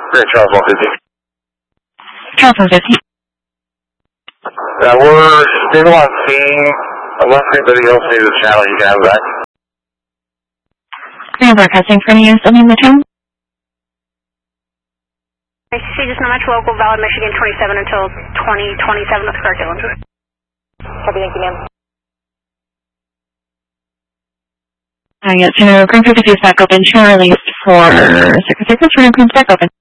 Great, Charles 150. Charles 150. We're still on scene. Unless anybody else needs a channel, you can have that. We are broadcasting from you, something in the town. ACC, just not much local, valid Michigan 27 until 2027 with curriculum. Copy, thank you, ma'am. Yes, Green 52 is back open. Show released for Circuit 6, Green back open.